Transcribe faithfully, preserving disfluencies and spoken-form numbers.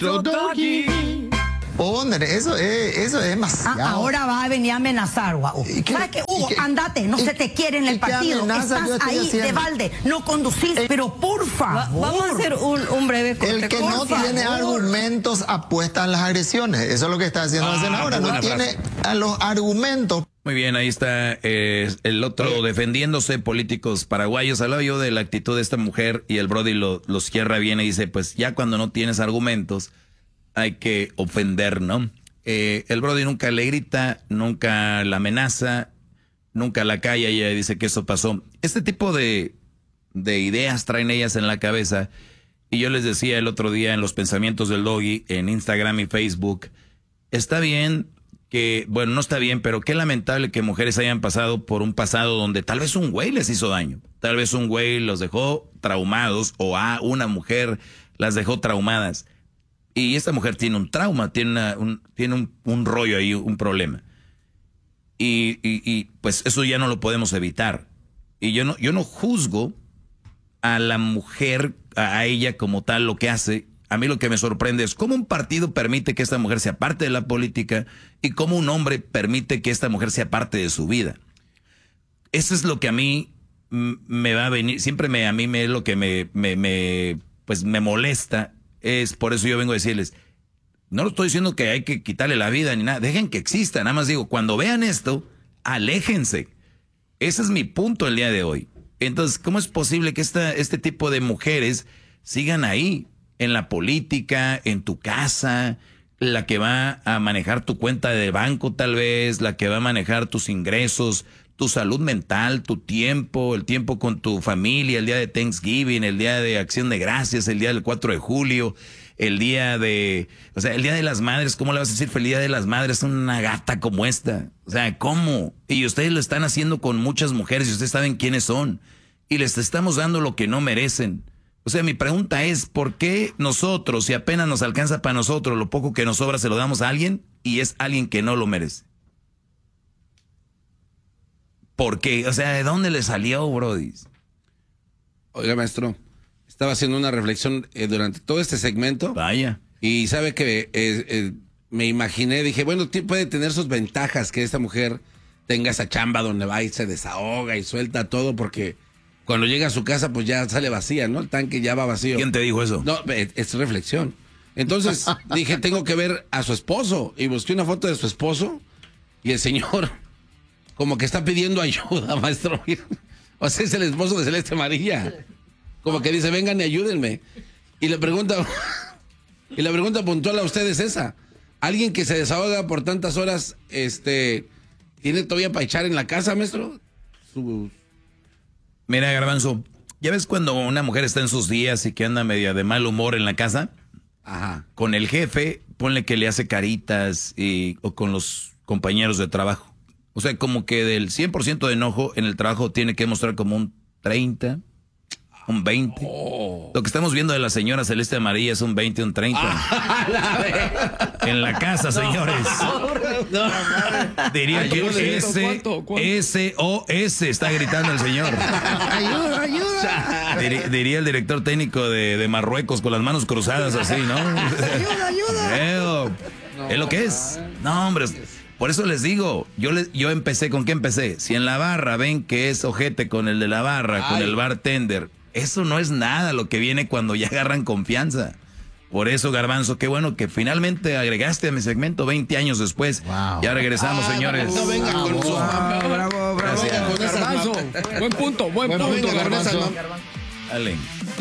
Doggy. Hombre, eso es, eso es demasiado. Ah, ahora va a venir a amenazar, guau. ¿Sabes qué, Hugo? qué, andate, no y, se te quiere en el partido. Amenaza, Estás ahí haciendo? de balde, no conducís, eh, pero por favor. Va, vamos a hacer un, un breve corte. El que por no favor. tiene argumentos apuesta en las agresiones. Eso es lo que está haciendo Ah, la senadora. No tiene frase. a los argumentos. Muy bien, ahí está eh, el otro defendiéndose, políticos paraguayos. Hablaba yo de la actitud de esta mujer y el Brody lo, lo cierra bien y dice, pues ya cuando no tienes argumentos hay que ofender, ¿no? Eh, el Brody nunca le grita, nunca la amenaza, nunca la calla y ella dice que eso pasó. Este tipo de, de ideas traen ellas en la cabeza y yo les decía el otro día en los pensamientos del Doggy, en Instagram y Facebook, está bien que, bueno, no está bien, pero qué lamentable que mujeres hayan pasado por un pasado donde tal vez un güey les hizo daño, tal vez un güey los dejó traumados o a una mujer las dejó traumadas. Y esta mujer tiene un trauma, tiene, una, un, tiene un, un rollo ahí, un problema. Y, y, y pues eso ya no lo podemos evitar. Y yo no, yo no juzgo a la mujer, a ella como tal, lo que hace. A mí lo que me sorprende es cómo un partido permite que esta mujer sea parte de la política y cómo un hombre permite que esta mujer sea parte de su vida. Eso es lo que a mí me va a venir, siempre me, a mí me es lo que me, me, me, pues me molesta. Es por eso yo vengo a decirles, no estoy diciendo que hay que quitarle la vida ni nada, dejen que exista, nada más digo, cuando vean esto, aléjense. Ese es mi punto el día de hoy. Entonces, ¿cómo es posible que esta, este tipo de mujeres sigan ahí, en la política, en tu casa, la que va a manejar tu cuenta de banco tal vez, la que va a manejar tus ingresos, tu salud mental, tu tiempo, el tiempo con tu familia, el día de Thanksgiving, el día de Acción de Gracias, el día del cuatro de julio, el día de, o sea, el día de las madres, ¿cómo le vas a decir feliz día de las madres a una gata como esta? O sea, ¿cómo? Y ustedes lo están haciendo con muchas mujeres y ustedes saben quiénes son y les estamos dando lo que no merecen. O sea, mi pregunta es, ¿por qué nosotros, si apenas nos alcanza para nosotros, lo poco que nos sobra se lo damos a alguien y es alguien que no lo merece? ¿Por qué? O sea, ¿de dónde le salió, Brody? Oiga, maestro, estaba haciendo una reflexión eh, durante todo este segmento. Vaya. Y sabe que eh, eh, me imaginé, dije, bueno, puede tener sus ventajas que esta mujer tenga esa chamba donde va y se desahoga y suelta todo, porque cuando llega a su casa, pues ya sale vacía, ¿no? El tanque ya va vacío. ¿Quién te dijo eso? No, es reflexión. Entonces dije, tengo que ver a su esposo. Y busqué una foto de su esposo y el señor como que está pidiendo ayuda, maestro. O sea, es el esposo de Celeste Amarilla. Como que dice, vengan y ayúdenme. Y la pregunta, y la pregunta puntual a usted es esa. ¿Alguien que se desahoga por tantas horas, este, tiene todavía para echar en la casa, maestro? Su... Mira, Garbanzo, ¿ya ves cuando una mujer está en sus días y que anda media de mal humor en la casa? Ajá. Con el jefe, ponle que le hace caritas y, o con los compañeros de trabajo. O sea, como que del cien por ciento de enojo en el trabajo tiene que mostrar como un treinta, un veinte. Oh. Lo que estamos viendo de la señora Celeste Amarilla es un veinte, un treinta. Ah, la en la casa, señores. No, no. Diría Ay, que S, ¿cuánto, cuánto? S O S está gritando el señor. Ayuda, ayuda. Dir, diría el director técnico de, de Marruecos con las manos cruzadas así, ¿no? Ayuda, ayuda. No, es lo que es. No, hombre. Por eso les digo, yo les, yo empecé, ¿con qué empecé? Si en la barra ven que es ojete con el de la barra, Ay. con el bartender, eso no es nada lo que viene cuando ya agarran confianza. Por eso, Garbanzo, qué bueno que finalmente agregaste a mi segmento veinte años después. Wow. Ya regresamos, ah, señores. No vengan con bravo, sus bravo, bravo, bravo. Con Garbanzo. Buen punto, buen, buen punto, punto, Garbanzo. Garbanzo. Dale.